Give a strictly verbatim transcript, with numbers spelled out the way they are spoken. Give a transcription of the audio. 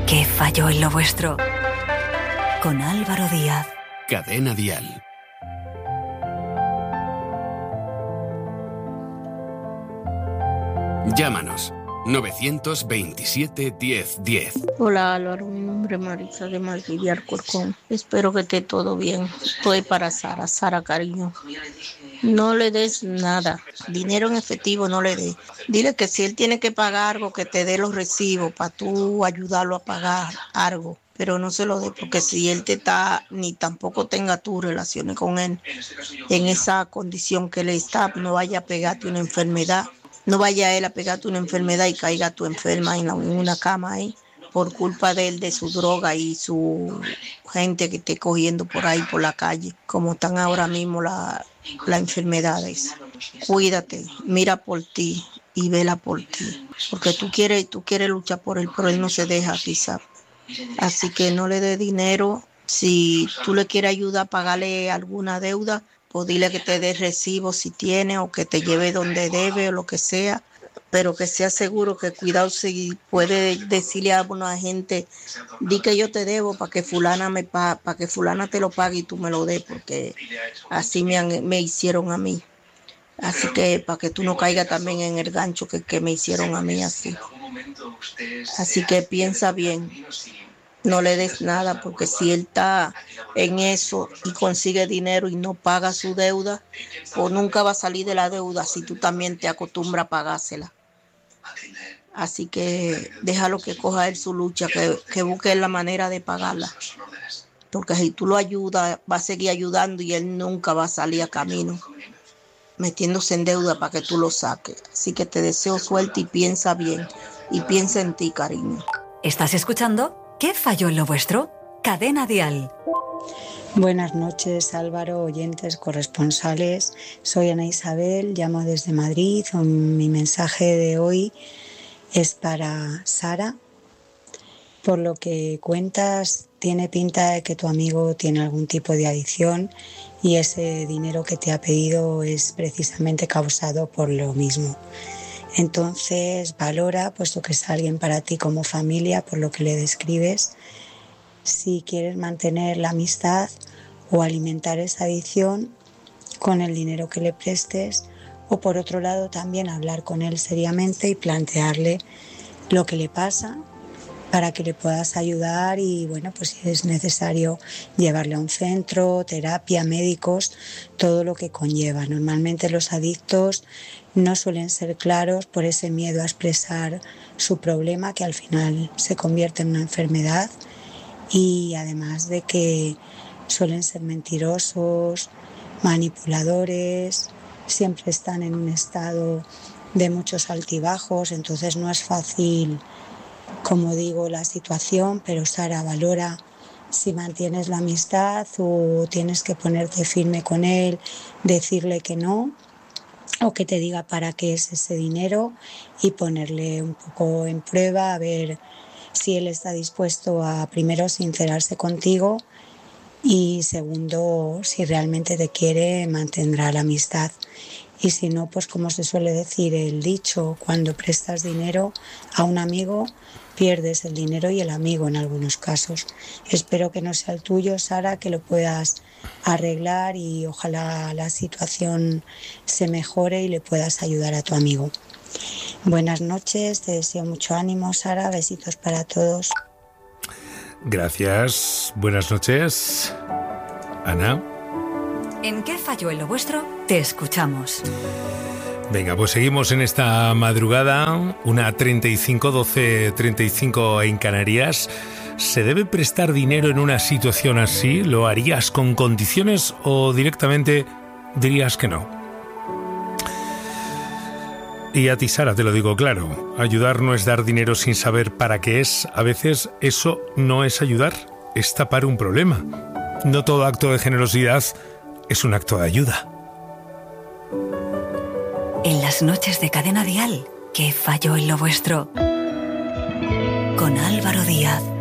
¿Qué falló en lo vuestro? Con Álvaro Díaz. Cadena Dial. Llámanos novecientos veintisiete diez diez. Hola Álvaro, mi nombre es Marisa de Madrid Alcorcón. Espero que esté todo bien. Estoy para Sara, Sara cariño. No le des nada, dinero en efectivo no le des. Dile que si él tiene que pagar algo, que te dé los recibos para tú ayudarlo a pagar algo. Pero no se lo dé, porque si él te está, ni tampoco tenga tus relaciones con él, en esa condición que él está, no vaya a pegarte una enfermedad. No vaya él a pegarte una enfermedad y caiga tú enferma en, la, en una cama ahí por culpa de él, de su droga y su gente que esté cogiendo por ahí por la calle, como están ahora mismo la, las enfermedades. Cuídate, mira por ti y vela por ti, porque tú quieres, tú quieres luchar por él, pero él no se deja pisar. Así que no le dé dinero. Si tú le quieres ayudar a pagarle alguna deuda, pues dile que te dé recibo si tiene, o que te lleve donde debe o lo que sea, pero que sea seguro, que cuidado si puede decirle a una gente, di que yo te debo para que fulana me pa, para que fulana te lo pague y tú me lo des, porque así me, han, me hicieron a mí. Así que para que tú no caigas también en el gancho que, que me hicieron a mí así. Así que piensa bien. No le des nada, porque si él está en eso y consigue dinero y no paga su deuda, pues nunca va a salir de la deuda si tú también te acostumbras a pagársela. Así que déjalo que coja él su lucha, que, que busque la manera de pagarla. Porque si tú lo ayudas, va a seguir ayudando y él nunca va a salir a camino metiéndose en deuda para que tú lo saques. Así que te deseo suerte y piensa bien. Y piensa en ti, cariño. ¿Estás escuchando? ¿Qué falló en lo vuestro? Cadena Dial. Buenas noches, Álvaro, oyentes, corresponsales. Soy Ana Isabel, llamo desde Madrid. Mi mensaje de hoy es para Sara. Por lo que cuentas, tiene pinta de que tu amigo tiene algún tipo de adicción y ese dinero que te ha pedido es precisamente causado por lo mismo. Entonces valora, puesto que es alguien para ti como familia, por lo que le describes, si quieres mantener la amistad o alimentar esa adicción con el dinero que le prestes, o por otro lado también hablar con él seriamente y plantearle lo que le pasa para que le puedas ayudar y, bueno, pues si es necesario llevarle a un centro, terapia, médicos, todo lo que conlleva. Normalmente los adictos no suelen ser claros por ese miedo a expresar su problema, que al final se convierte en una enfermedad, y además de que suelen ser mentirosos, manipuladores, siempre están en un estado de muchos altibajos, entonces no es fácil, como digo, la situación, pero Sara, valora si mantienes la amistad o tienes que ponerte firme con él, decirle que no, o que te diga para qué es ese dinero y ponerle un poco en prueba, a ver si él está dispuesto a, primero, sincerarse contigo y, segundo, si realmente te quiere, mantendrá la amistad. Y si no, pues como se suele decir el dicho, cuando prestas dinero a un amigo, pierdes el dinero y el amigo en algunos casos. Espero que no sea el tuyo, Sara, que lo puedas arreglar y ojalá la situación se mejore y le puedas ayudar a tu amigo. Buenas noches, te deseo mucho ánimo, Sara, besitos para todos. Gracias, buenas noches. Ana. ¿En qué falló en lo vuestro? Te escuchamos. Venga, pues seguimos en esta madrugada, una treinta y cinco, doce treinta y cinco en Canarias. ¿Se debe prestar dinero en una situación así? ¿Lo harías con condiciones o directamente dirías que no? Y a ti, Sara, te lo digo claro, ayudar no es dar dinero sin saber para qué es. A veces eso no es ayudar, es tapar un problema. No todo acto de generosidad es un acto de ayuda. En las noches de Cadena Dial, ¿qué falló en lo vuestro? Con Álvaro Díaz.